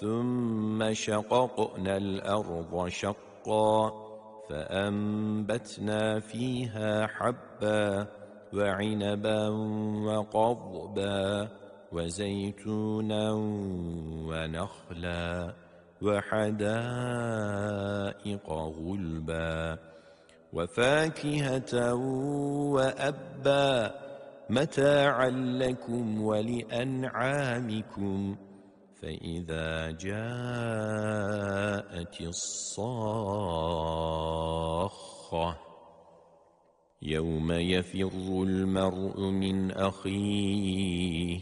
ثم شققنا الأرض شقا فأنبتنا فيها حبا وعنبا وقضبا وزيتونا ونخلا وحدائق غلبا وفاكهة وأبا متاعا لكم ولأنعامكم فإذا جاءت الصاخة يوم يفر المرء من أخيه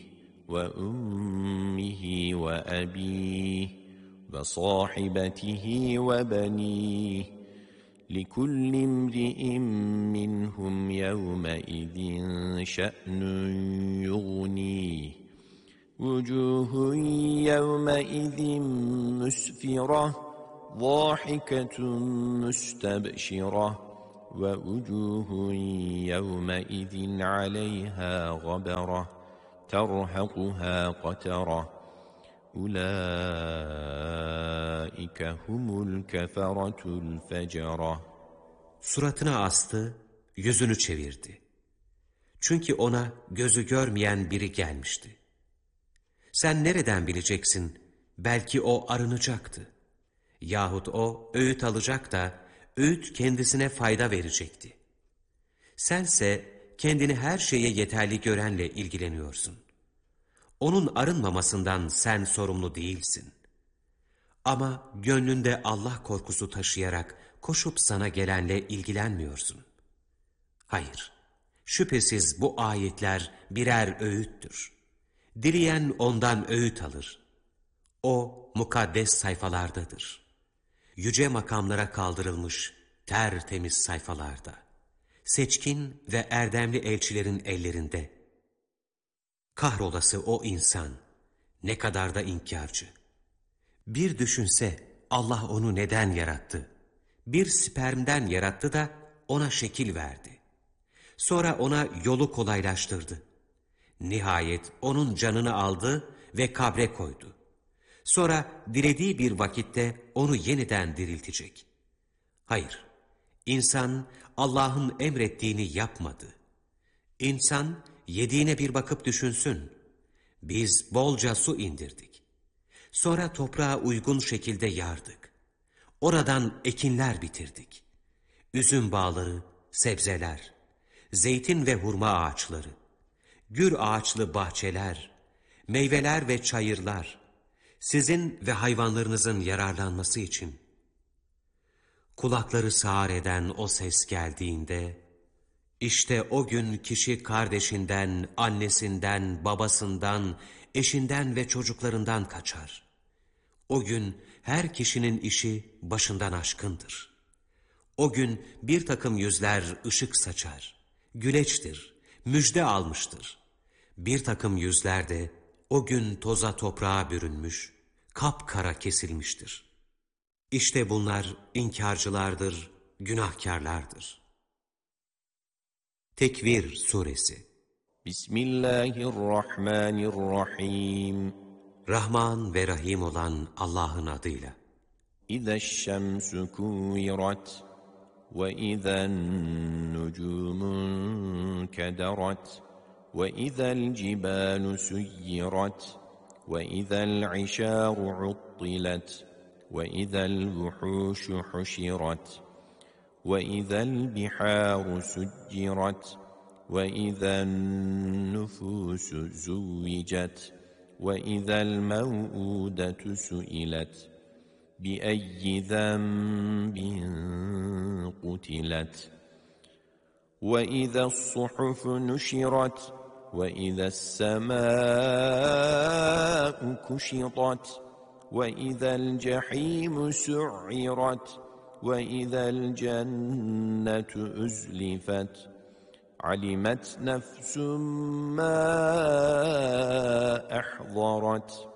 وأمه وأبيه وصاحبته وبنيه لكل امرئ منهم يومئذ شأن يغنيه وجوه يومئذ مسفرة ضاحكة مستبشرة ووجوه يومئذ عليها غبرة ترهقها قترة أولئك هم الكفرة الفجرة. Suratına astı, yüzünü çevirdi. Çünkü ona gözü görmeyen biri gelmişti. Sen nereden bileceksin? Belki o arınacaktı. Yahut o öğüt alacak da öğüt kendisine fayda verecekti. Sense kendini her şeye yeterli görenle ilgileniyorsun. Onun arınmamasından sen sorumlu değilsin. Ama gönlünde Allah korkusu taşıyarak koşup sana gelenle ilgilenmiyorsun. Hayır, şüphesiz bu ayetler birer öğüttür. Dileyen ondan öğüt alır. O mukaddes sayfalardadır. Yüce makamlara kaldırılmış tertemiz sayfalarda. Seçkin ve erdemli elçilerin ellerinde. Kahrolası o insan, ne kadar da inkarcı. Bir düşünse Allah onu neden yarattı? Bir spermden yarattı da ona şekil verdi. Sonra ona yolu kolaylaştırdı. Nihayet onun canını aldı ve kabre koydu. Sonra dilediği bir vakitte onu yeniden diriltecek. Hayır, insan Allah'ın emrettiğini yapmadı. İnsan yediğine bir bakıp düşünsün. Biz bolca su indirdik. Sonra toprağa uygun şekilde yardık. Oradan ekinler bitirdik. Üzüm bağları, sebzeler, zeytin ve hurma ağaçları, gür ağaçlı bahçeler, meyveler ve çayırlar, sizin ve hayvanlarınızın yararlanması için. Kulakları sağır eden o ses geldiğinde, İşte o gün kişi kardeşinden, annesinden, babasından, eşinden ve çocuklarından kaçar. O gün her kişinin işi başından aşkındır. O gün bir takım yüzler ışık saçar, güleçtir, müjde almıştır. Bir takım yüzler de o gün toza toprağa bürünmüş, kapkara kesilmiştir. İşte bunlar inkarcılardır, günahkarlardır. Tekvir Suresi. Bismillahirrahmanirrahim. Rahman ve Rahim olan Allah'ın adıyla. İzeşşemsü kuvirat ve izen nucumun kederat ve izel cibalu suyyirat ve izel işâru uttilet ve izel vuhuşu huşirat وَإِذَا الْبِحَارُ سُجِّرَتْ وَإِذَا النُّفُوسُ زُوِّجَتْ وَإِذَا الْمَوْءُودَةُ سُئِلَتْ بِأَيِّ ذَنبٍ قُتِلَتْ وَإِذَا الصُّحُفُ نُشِرَتْ وَإِذَا السَّمَاءُ كُشِطَتْ وَإِذَا الْجَحِيمُ سُعِّرَتْ وَإِذَا الْجَنَّةُ أُزْلِفَتْ عَلِمَتْ نَفْسٌ مَّا أَحْضَرَتْ